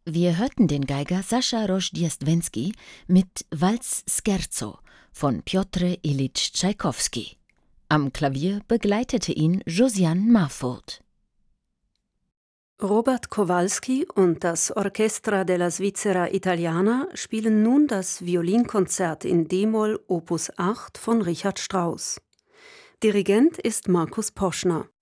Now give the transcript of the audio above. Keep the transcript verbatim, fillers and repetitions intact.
Wir hörten den Geiger Sascha Rozhdestvenski mit Walz Scherzo von Pjotr Ilyitsch Tschaikowski. Am Klavier begleitete ihn Josiane Marford. Robert Kowalski und das Orchestra della Svizzera Italiana spielen nun das Violinkonzert in d-Moll Opus acht von Richard Strauss. Dirigent ist Markus Poschner.